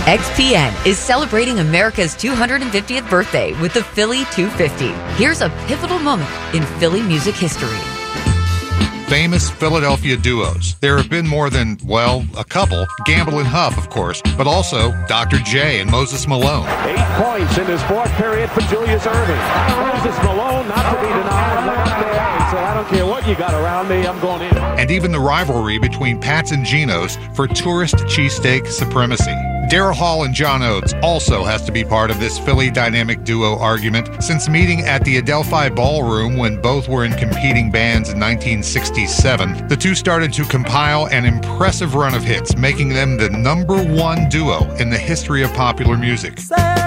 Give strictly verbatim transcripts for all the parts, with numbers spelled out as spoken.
X P N is celebrating America's two hundred fiftieth birthday with the Philly two fifty. Here's a pivotal moment in Philly music history. Famous Philadelphia duos. There have been more than, well, a couple. Gamble and Huff, of course, but also Doctor J and Moses Malone. Eight points in this fourth period for Julius Erving. Moses Malone, not to be denied, went up there and said, I don't care what you got around me, I'm going in. And even the rivalry between Pats and Geno's for tourist cheesesteak supremacy. Daryl Hall and John Oates also has to be part of this Philly dynamic duo argument, since meeting at the Adelphi Ballroom when both were in competing bands in nineteen sixty-seven. The two started to compile an impressive run of hits, making them the number one duo in the history of popular music.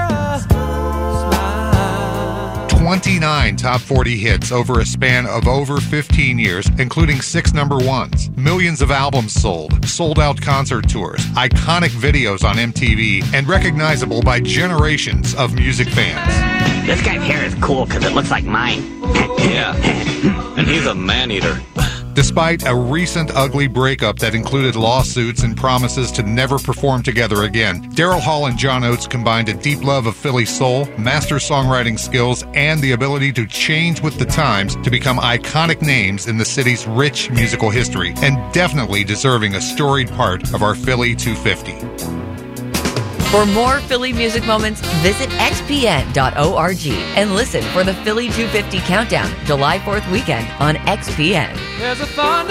twenty-nine top forty hits over a span of over fifteen years, including six number ones, millions of albums sold, sold-out concert tours, iconic videos on M T V, and recognizable by generations of music fans. This guy's hair is cool because it looks like mine. Yeah, and he's a man-eater. Despite a recent ugly breakup that included lawsuits and promises to never perform together again, Daryl Hall and John Oates combined a deep love of Philly soul, master songwriting skills, and the ability to change with the times to become iconic names in the city's rich musical history, and definitely deserving a storied part of our Philly two fifty. For more Philly music moments, visit x p n dot org and listen for the Philly two fifty Countdown July fourth weekend on X P N. There's a